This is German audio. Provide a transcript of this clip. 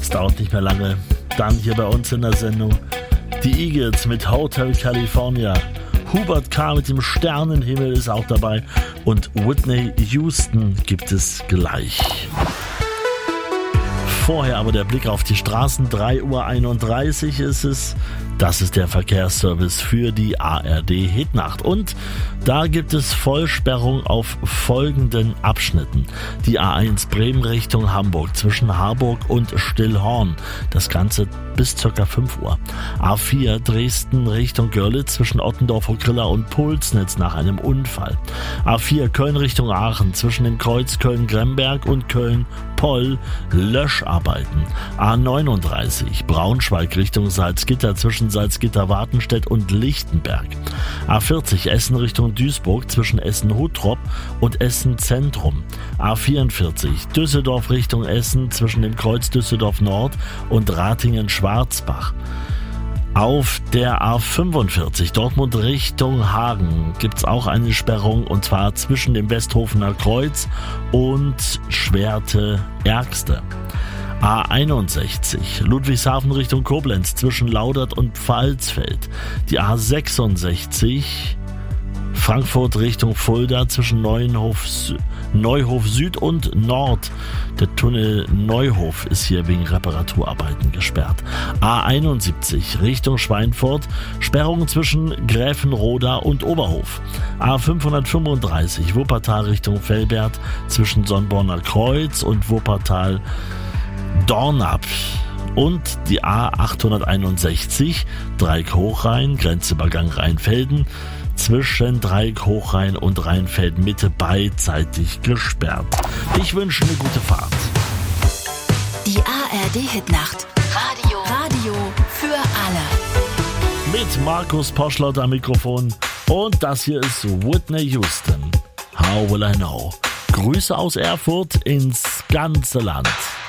Es dauert nicht mehr lange. Dann hier bei uns in der Sendung die Eagles mit Hotel California. Hubert K. mit dem Sternenhimmel ist auch dabei. Und Whitney Houston gibt es gleich. Vorher aber der Blick auf die Straßen. 3:31 Uhr ist es. Das ist der Verkehrsservice für die ARD Hitnacht. Und da gibt es Vollsperrung auf folgenden Abschnitten. Die A1 Bremen Richtung Hamburg zwischen Harburg und Stillhorn. Das Ganze bis ca. 5 Uhr. A4 Dresden Richtung Görlitz zwischen Ottendorf-Hochgrilla und Pulsnitz nach einem Unfall. A4 Köln Richtung Aachen zwischen dem Kreuz Köln-Gremberg und Köln-Poll Löscharbeiten. A39 Braunschweig Richtung Salzgitter zwischen Salzgitter-Wartenstedt und Lichtenberg. A40 Essen Richtung Duisburg zwischen Essen-Huttrop und Essen-Zentrum. A44 Düsseldorf Richtung Essen zwischen dem Kreuz Düsseldorf Nord und Ratingen-Schwarzbach. Auf der A45 Dortmund Richtung Hagen gibt es auch eine Sperrung, und zwar zwischen dem Westhofener Kreuz und Schwerte-Ergste. A61 Ludwigshafen Richtung Koblenz zwischen Laudert und Pfalzfeld. Die A66 Frankfurt Richtung Fulda zwischen Neuhof Süd und Nord. Der Tunnel Neuhof ist hier wegen Reparaturarbeiten gesperrt. A71 Richtung Schweinfurt, Sperrung zwischen Gräfenroda und Oberhof. A535 Wuppertal Richtung Velbert zwischen Sonnborner Kreuz und Wuppertal Dornap. Und die A861 Dreieck Hochrhein, Grenzübergang Rheinfelden, zwischen Dreieck Hochrhein und Rheinfelden Mitte beidseitig gesperrt. Ich wünsche eine gute Fahrt. Die ARD Hitnacht. Radio für alle. Mit Markus Poschlott am Mikrofon. Und das hier ist Whitney Houston. How will I know? Grüße aus Erfurt ins ganze Land.